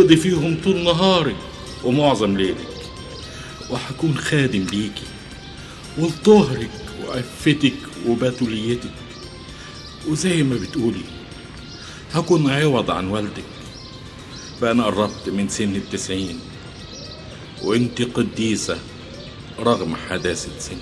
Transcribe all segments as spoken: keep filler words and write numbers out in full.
هقضي فيهم طول نهاري ومعظم ليلك، وهكون خادم ليكي ولطهرك وعفتك وبتوليتك، وزي ما بتقولي هكون عوض عن والدك. فأنا قربت من سن التسعين وانت قديسة رغم حداثة سنك.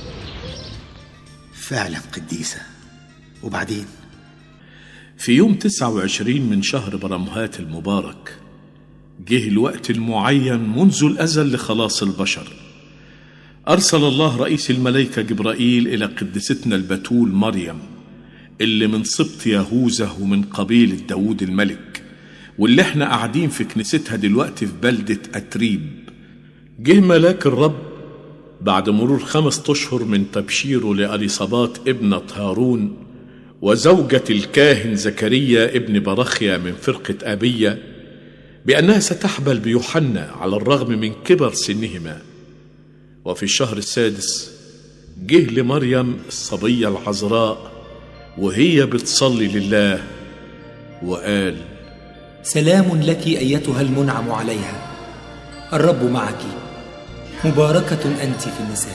فعلا قديسة. وبعدين؟ في يوم تسعة وعشرين من شهر برمهات المبارك جه الوقت المعين منذ الأزل لخلاص البشر. أرسل الله رئيس الملائكة جبرائيل إلى قدستنا البتول مريم اللي من سبط يهوذا ومن قبيلة داود الملك، واللي احنا قاعدين في كنيستها دلوقتي في بلدة أتريب. جه ملاك الرب بعد مرور خمس أشهر من تبشيره لأليصابات ابنة هارون وزوجة الكاهن زكريا ابن برخيا من فرقة أبية بأنها ستحبل بيوحنا على الرغم من كبر سنهما. وفي الشهر السادس جه لمريم الصبية العذراء وهي بتصلي لله وقال: سلام لك أيتها المنعم عليها، الرب معك، مباركة أنت في النساء.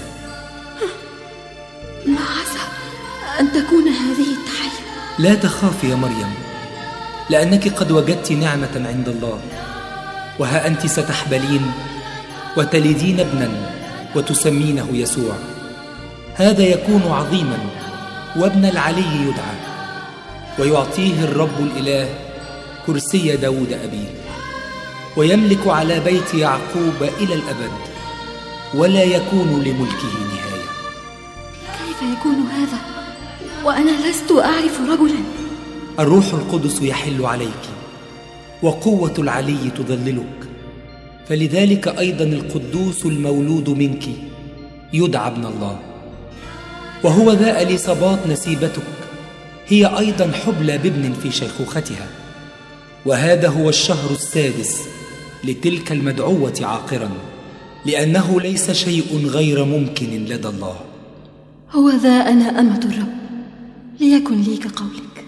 ما عسى أن تكون هذه التحية؟ لا تخافي يا مريم، لأنك قد وجدت نعمة عند الله، وها أنت ستحبلين وتلدين ابنا وتسمينه يسوع. هذا يكون عظيما وابن العلي يدعى، ويعطيه الرب الإله كرسي داود أبيه، ويملك على بيت يعقوب إلى الأبد، ولا يكون لملكه نهاية. كيف يكون هذا وأنا لست أعرف رجلا؟ الروح القدس يحل عليك، وقوة العلي تظللك، فلذلك أيضا القدوس المولود منك يدعى ابن الله. وهو ذا أليصابات نسيبتك هي أيضا حبلى بابن في شيخوختها، وهذا هو الشهر السادس لتلك المدعوة عاقرا، لأنه ليس شيء غير ممكن لدى الله. هو ذا أنا أمة الرب، ليكن لي كقولك.